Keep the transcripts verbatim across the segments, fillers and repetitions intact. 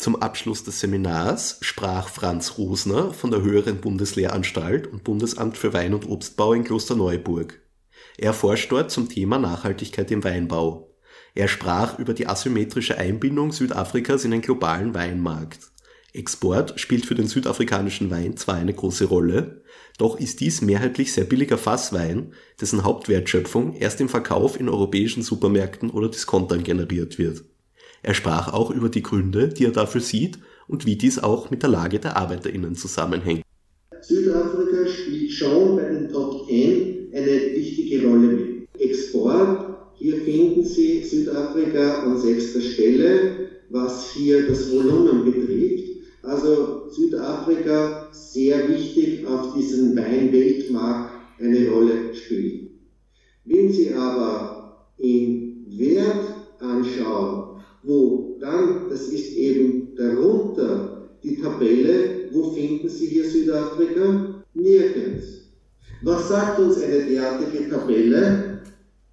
Zum Abschluss des Seminars sprach Franz Rosner von der Höheren Bundeslehranstalt und Bundesamt für Wein- und Obstbau in Klosterneuburg. Er forscht dort zum Thema Nachhaltigkeit im Weinbau. Er sprach über die asymmetrische Einbindung Südafrikas in den globalen Weinmarkt. Export spielt für den südafrikanischen Wein zwar eine große Rolle, doch ist dies mehrheitlich sehr billiger Fasswein, dessen Hauptwertschöpfung erst im Verkauf in europäischen Supermärkten oder Diskontern generiert wird. Er sprach auch über die Gründe, die er dafür sieht und wie dies auch mit der Lage der ArbeiterInnen zusammenhängt. Südafrika spielt schon bei den Top Ten eine wichtige Rolle mit. Export, hier finden Sie Südafrika an sechster Stelle, was hier das Volumen betrifft. Also Südafrika sehr wichtig auf diesem Weinweltmarkt eine Rolle spielt. Wenn Sie aber in Wert anschauen, wo dann, das ist eben darunter die Tabelle, wo finden Sie hier Südafrika? Nirgends. Was sagt uns eine derartige Tabelle?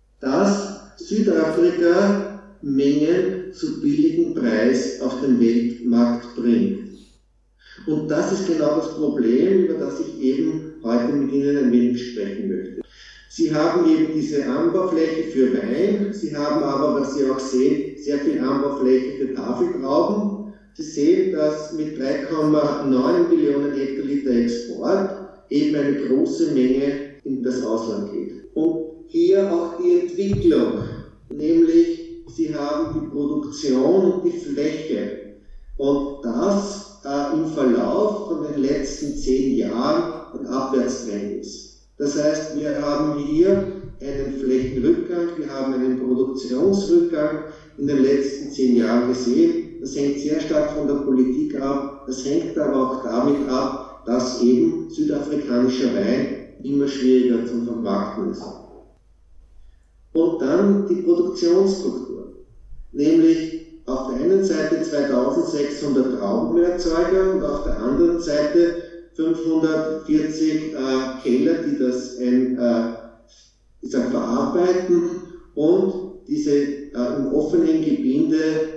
Dass Südafrika Mengen zu billigem Preis auf den Weltmarkt bringt. Und das ist genau das Problem, über das ich eben heute mit Ihnen ein wenig sprechen möchte. Sie haben eben diese Anbaufläche für Wein, Sie haben aber, was Sie auch sehen, sehr viel Anbaufläche für Tafeltrauben. Sie sehen, dass mit drei Komma neun Millionen Hektoliter Export eben eine große Menge in das Ausland geht. Und hier auch die Entwicklung, nämlich Sie haben die Produktion und die Fläche. Und das äh, im Verlauf von den letzten zehn Jahren ein Abwärtstrend ist. Das heißt, wir haben hier einen Flächenrückgang, wir haben einen Produktionsrückgang in den letzten zehn Jahren gesehen. Das hängt sehr stark von der Politik ab, das hängt aber auch damit ab, dass eben südafrikanischer Wein immer schwieriger zu vermarkten ist. Und dann die Produktionsstruktur, nämlich auf der einen Seite zweitausendsechshundert Traubenerzeuger und auf der anderen Seite fünfhundertvierzig äh, Keller, die das ein, äh, ich sag, verarbeiten und diese äh, im offenen Gebinde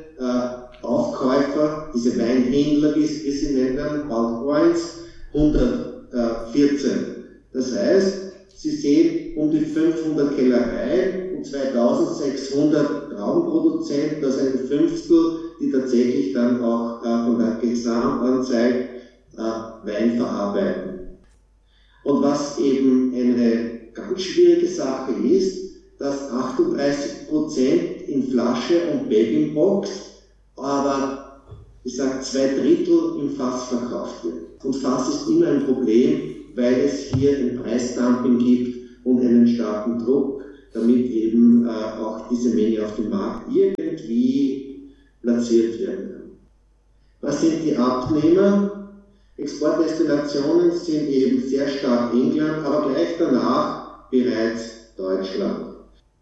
äh, Aufkäufer, diese Weinhändler, wie sie nennen, Outpoints, hundertvierzehn. Das heißt, Sie sehen um die fünfhundert Kellereien und zweitausendsechshundert Traubenproduzenten, das ist ein Fünftel, die tatsächlich dann auch äh, von der Gesamtanzahl Wein verarbeiten. Und was eben eine ganz schwierige Sache ist, dass achtunddreißig Prozent in Flasche und Bag-in-Box, aber ich sage zwei Drittel im Fass verkauft wird. Und Fass ist immer ein Problem, weil es hier ein Preisdumping gibt und einen starken Druck, damit eben äh, auch diese Menge auf dem Markt irgendwie platziert werden kann. Was sind die Abnehmer? Exportdestinationen sind eben sehr stark England, aber gleich danach bereits Deutschland.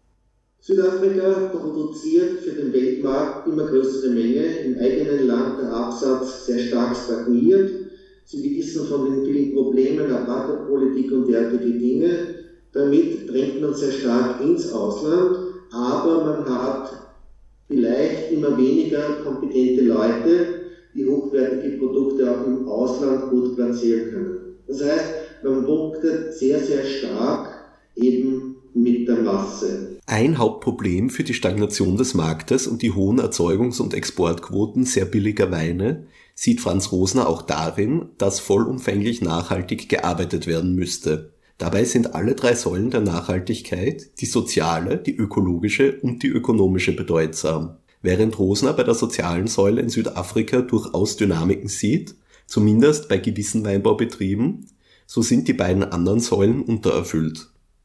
Südafrika produziert für den Weltmarkt immer größere Menge, im eigenen Land der Absatz sehr stark stagniert. Sie wissen von den vielen Problemen, Apartheidpolitik und derartige Dinge. Damit drängt man sehr stark ins Ausland, aber man hat vielleicht immer weniger kompetente Leute, die hochwertige Produkte auch im Ausland gut platzieren können. Das heißt, man punktet sehr, sehr stark eben mit der Masse. Ein Hauptproblem für die Stagnation des Marktes und die hohen Erzeugungs- und Exportquoten sehr billiger Weine sieht Franz Rosner auch darin, dass vollumfänglich nachhaltig gearbeitet werden müsste. Dabei sind alle drei Säulen der Nachhaltigkeit, die soziale, die ökologische und die ökonomische, bedeutsam. Während Rosner bei der sozialen Säule in Südafrika durchaus Dynamiken sieht, zumindest bei gewissen Weinbaubetrieben, so sind die beiden anderen Säulen untererfüllt.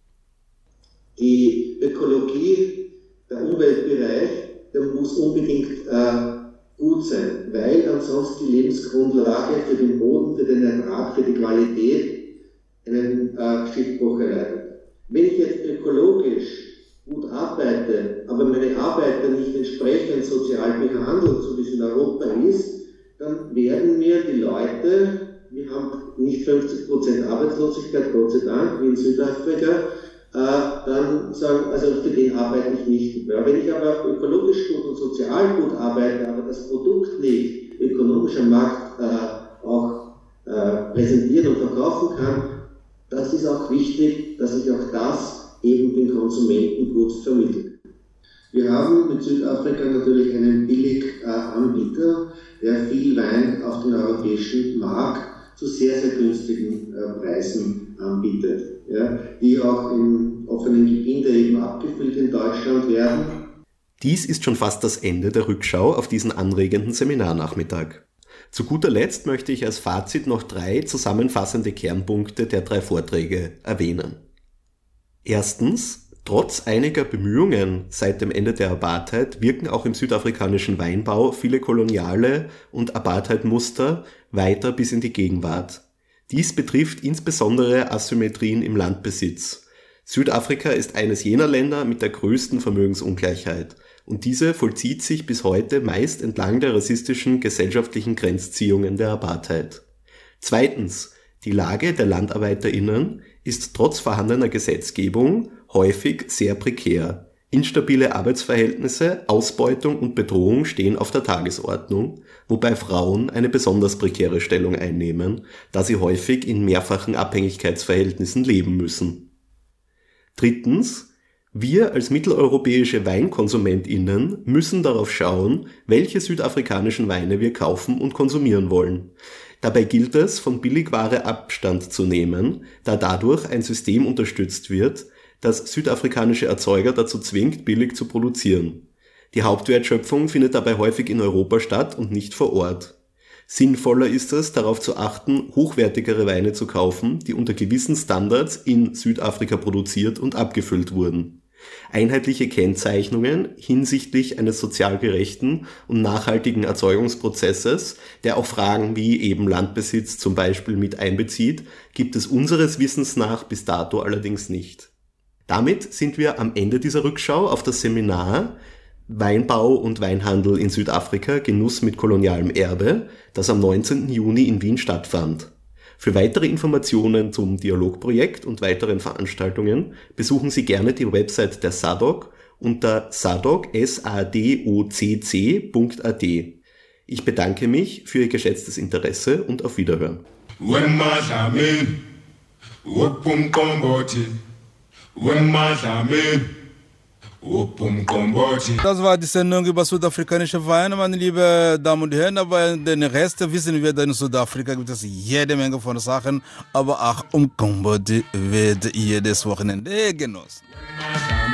Die Ökologie, der Umweltbereich, der muss unbedingt äh, gut sein, weil ansonsten die Lebensgrundlage für den Boden, für den Ertrag, für die Qualität einen äh, Schiffbruch erleidet. Wenn ich jetzt ökologisch gut arbeite, aber meine Arbeiter nicht entsprechend sozial behandelt, so wie es in Europa ist, dann werden mir die Leute, wir haben nicht fünfzig Prozent Arbeitslosigkeit, Gott sei Dank, wie in Südafrika, äh, dann sagen, also für den arbeite ich nicht mehr. Wenn ich aber ökologisch gut und sozial gut arbeite, aber das Produkt nicht ökonomisch am Markt äh, auch äh, präsentieren und verkaufen kann. Das ist auch wichtig, dass sich auch das eben den Konsumenten gut vermittelt. Wir haben mit Südafrika natürlich einen Billiganbieter, der viel Wein auf den europäischen Markt zu sehr, sehr günstigen äh, Preisen anbietet, ja, die auch im offenen Gebinde eben abgefüllt in Deutschland werden. Dies ist schon fast das Ende der Rückschau auf diesen anregenden Seminarnachmittag. Zu guter Letzt möchte ich als Fazit noch drei zusammenfassende Kernpunkte der drei Vorträge erwähnen. Erstens, trotz einiger Bemühungen seit dem Ende der Apartheid wirken auch im südafrikanischen Weinbau viele koloniale und Apartheid-Muster weiter bis in die Gegenwart. Dies betrifft insbesondere Asymmetrien im Landbesitz. Südafrika ist eines jener Länder mit der größten Vermögensungleichheit und diese vollzieht sich bis heute meist entlang der rassistischen gesellschaftlichen Grenzziehungen der Apartheid. Zweitens, die Lage der LandarbeiterInnen ist trotz vorhandener Gesetzgebung häufig sehr prekär. Instabile Arbeitsverhältnisse, Ausbeutung und Bedrohung stehen auf der Tagesordnung, wobei Frauen eine besonders prekäre Stellung einnehmen, da sie häufig in mehrfachen Abhängigkeitsverhältnissen leben müssen. Drittens, wir als mitteleuropäische WeinkonsumentInnen müssen darauf schauen, welche südafrikanischen Weine wir kaufen und konsumieren wollen. Dabei gilt es, von Billigware Abstand zu nehmen, da dadurch ein System unterstützt wird, das südafrikanische Erzeuger dazu zwingt, billig zu produzieren. Die Hauptwertschöpfung findet dabei häufig in Europa statt und nicht vor Ort. Sinnvoller ist es, darauf zu achten, hochwertigere Weine zu kaufen, die unter gewissen Standards in Südafrika produziert und abgefüllt wurden. Einheitliche Kennzeichnungen hinsichtlich eines sozial gerechten und nachhaltigen Erzeugungsprozesses, der auch Fragen wie eben Landbesitz zum Beispiel mit einbezieht, gibt es unseres Wissens nach bis dato allerdings nicht. Damit sind wir am Ende dieser Rückschau auf das Seminar Weinbau und Weinhandel in Südafrika, Genuss mit kolonialem Erbe, das am neunzehnten Juni in Wien stattfand. Für weitere Informationen zum Dialogprojekt und weiteren Veranstaltungen besuchen Sie gerne die Website der S A D O C unter sadoc punkt at. Ich bedanke mich für Ihr geschätztes Interesse und auf Wiederhören. Das war die Sendung über südafrikanische Weine, meine lieben Damen und Herren. Aber den Rest wissen wir, in Südafrika gibt es jede Menge von Sachen. Aber auch um Kombucha wird jedes Wochenende genossen.